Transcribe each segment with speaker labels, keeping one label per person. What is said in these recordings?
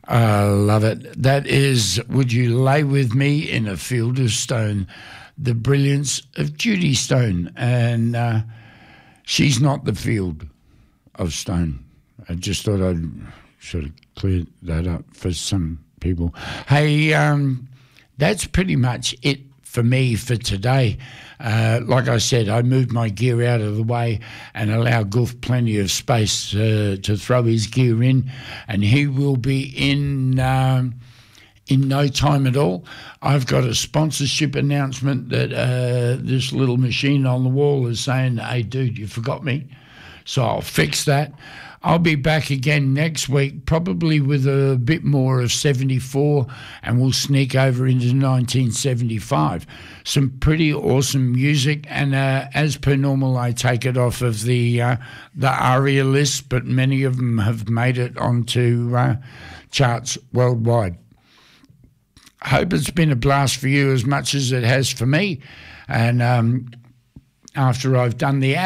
Speaker 1: I love it. That is Would You Lay With Me in a Field of Stone, the brilliance of Judy Stone. And she's not the field of stone. I just thought I'd sort of clear that up for some people. Hey, that's pretty much it for me for today. Like I said, I moved my gear out of the way and allow Goof plenty of space to throw his gear in, and he will be in no time at all. I've got a sponsorship announcement that this little machine on the wall is saying, "Hey, dude, you forgot me." So I'll fix that. I'll be back again next week, probably with a bit more of 74, and we'll sneak over into 1975. Some pretty awesome music, and as per normal, I take it off of the ARIA list, but many of them have made it onto charts worldwide. I hope it's been a blast for you as much as it has for me, and after I've done the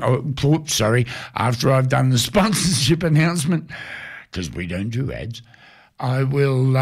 Speaker 1: after I've done the sponsorship announcement, because we don't do ads, I will,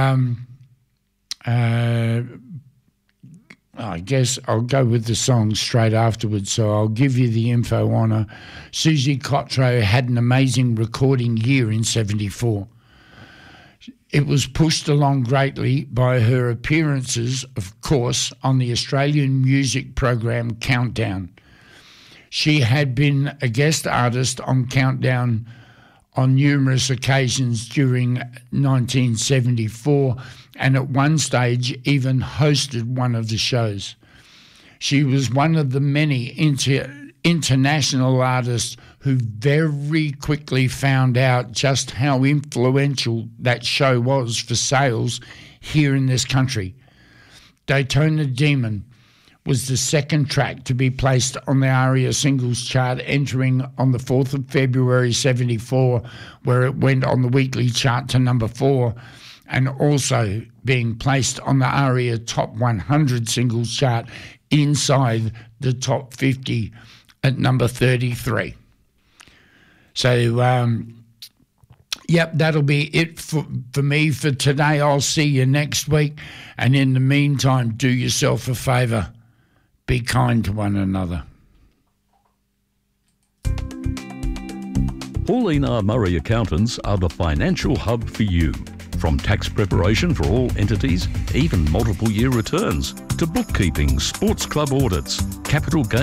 Speaker 1: I guess I'll go with the song straight afterwards, so I'll give you the info on her. Susie Cottrell had an amazing recording year in 74. It was pushed along greatly by her appearances, of course, on the Australian music program Countdown. She had been a guest artist on Countdown on numerous occasions during 1974, and at one stage even hosted one of the shows. She was one of the many international artists who very quickly found out just how influential that show was for sales here in this country. Daytona Demon was the second track to be placed on the ARIA singles chart, entering on the 4th of February 74, where it went on the weekly chart to number 4, and also being placed on the ARIA Top 100 singles chart inside the Top 50 at number 33. So, yep, that'll be it for me for today. I'll see you next week, and in the meantime, do yourself a favour. Be kind to one another.
Speaker 2: Pauline R. Murray Accountants are the financial hub for you. From tax preparation for all entities, even multiple year returns, to bookkeeping, sports club audits, capital gains